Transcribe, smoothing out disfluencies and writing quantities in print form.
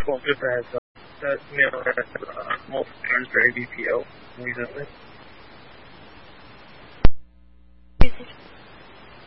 Well, just a heads up. That mailer has multiple times for ABPO recently.